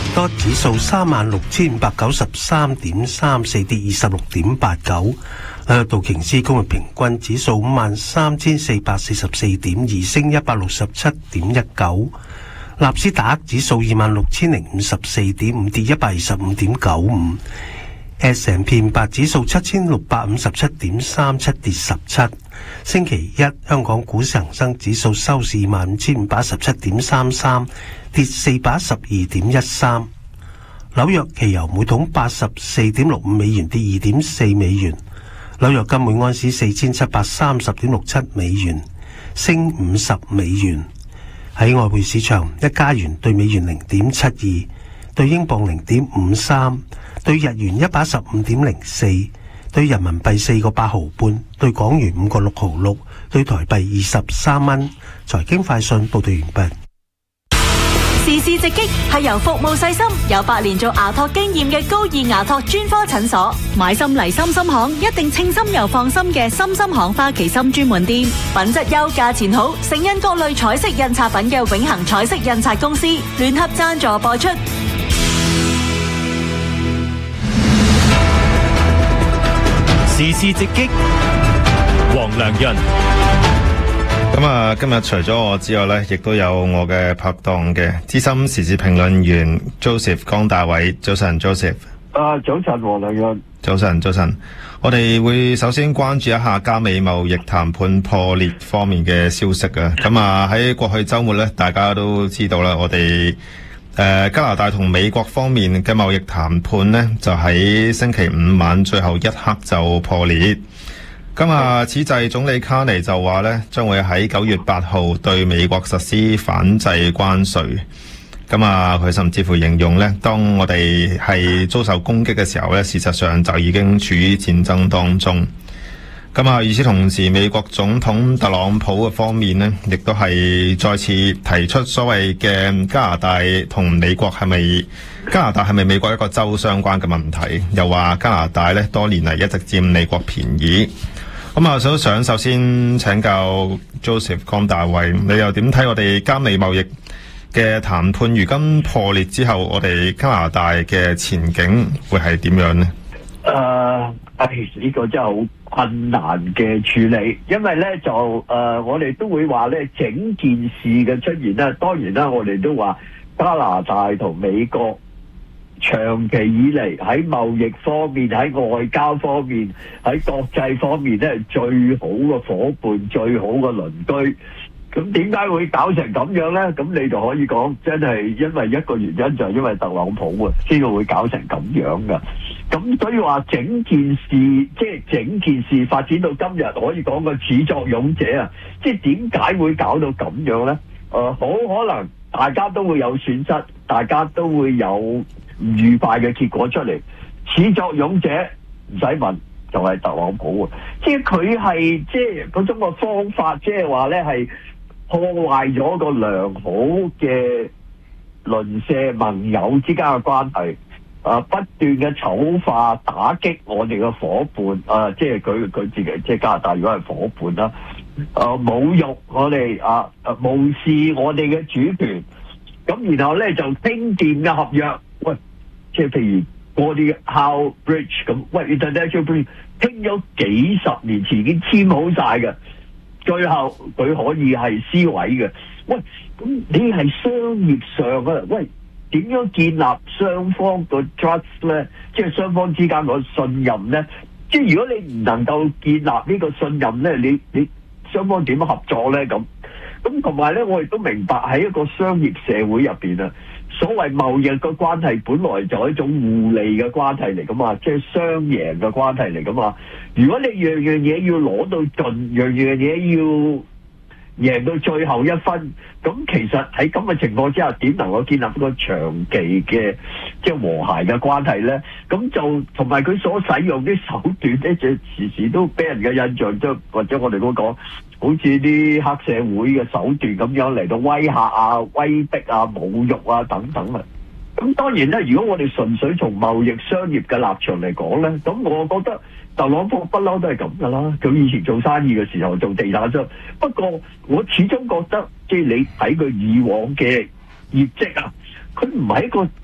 多指數36,593.34，跌26.89。紐約道瓊斯工業平均指數53,444.2，升167.19。納斯達克指數26,054.5，跌125.95。S&P 500指數7,657.37，跌17。星期一，香港股市恒生指數收市25,517.33，跌412.13。紐約期油每桶84.65美元，跌2.4美元。紐約金每安士4,730.67美元，升50美元。喺外匯市場，一加元對美元0.72，對英鎊0.53，對日元115.04，對人民幣4個8毫半，對港元5個6毫6，對台幣23蚊。財經快訊報道完畢。 時事直擊係由服務細心、有8年做牙托經驗嘅高爾牙托專科診所，買心嚟心心行，一定稱心又放心嘅心心行花旗參專門店，品質優、價錢好，盛印各類彩色印刷品嘅永恆彩色印刷公司聯合贊助播出。 時事直擊，黃良潤。 咁啊，今日除咗我之外呢，亦都有我嘅拍檔嘅資深時事評論員 Joseph 江大偉。早晨 Joseph。 早晨黃良潤。 早晨。我哋會首先關注一下加美貿易談判破裂方面嘅消息啊。咁啊，喺過去周末呢，大家都知道啦，我哋加拿大同美國方面嘅貿易談判呢，就喺星期五晚最後一刻就破裂。咁啊，此際總理卡尼就話呢，將會喺9月8號對美國實施反制關稅。咁啊，佢甚至乎形容呢，當我哋係遭受攻擊嘅時候呢，事實上就已經處於戰爭當中。咁啊，與此同時，美國總統特朗普嘅方面呢，亦都係再次提出所謂嘅加拿大同美國係咪美國一個州相關嘅問題，又話加拿大呢多年嚟一直佔美國便宜。咁啊，想首先請教 Joseph 江大衛，你又點睇我哋加美貿易嘅談判如今破裂之後，我哋加拿大嘅前景會係點樣呢？ 呢個真係好困難嘅處理，因為咧就我哋都會話咧，整件事嘅出現咧，當然啦，我哋都話加拿大同美國長期以嚟喺貿易方面、喺外交方面、喺國際方面咧，最好嘅夥伴、最好嘅鄰居。咁點解會搞成咁樣呢？咁你就可以講，真係因為一個原因，就係因為特朗普啊，先會搞成咁樣噶。咁所以話整件事，即係整件事發展到今日，可以講個始作俑者啊，即係點解會搞到咁樣呢？好可能大家都會有損失，大家都會有唔愉快嘅結果出嚟。始作俑者唔使問，就係特朗普啊！即係佢係即係嗰種個方法，即係話呢係破壞咗個良好嘅鄰舍盟友之間嘅關係，不斷嘅醜化打擊我哋嘅伙伴，即係佢自己，即係加拿大如果係伙伴啦，侮辱我哋，無視我哋嘅主權，咁然後咧就傾掂嘅合約，喂，即係譬如嗰啲 How Bridge 咁，喂 International Bridge 傾咗幾十年前已經簽好晒嘅。最後佢可以係撕毀嘅，喂，咁你係商業上啊，喂，點樣建立雙方個 trust 咧？即係雙方之間個信任咧？即係如果你唔能夠建立呢個信任咧，你雙方點樣合作咧？咁同埋咧，我亦都明白喺一個商業社會入邊啊，所謂貿易嘅關係本來就係一種互利嘅關係嚟噶嘛，即係雙贏嘅關係嚟噶嘛。如果你樣樣嘢要攞到盡，樣樣嘢要贏到最後一分，咁其實喺咁嘅情況之下，點能夠建立一個長期嘅即係和諧嘅關係咧？咁就同埋佢所使用啲手段咧，就時時都俾人嘅印象，即或者我哋都講，好似啲黑社會嘅手段咁樣嚟到威嚇啊、威逼啊、侮辱啊等等啊。咁當然咧，如果我哋純粹從貿易商業嘅立場嚟講咧，咁我覺得特朗普不嬲都係咁噶啦。佢以前做生意嘅時候做地產商，不過我始終覺得，即係你睇佢以往嘅業績啊，佢唔係一個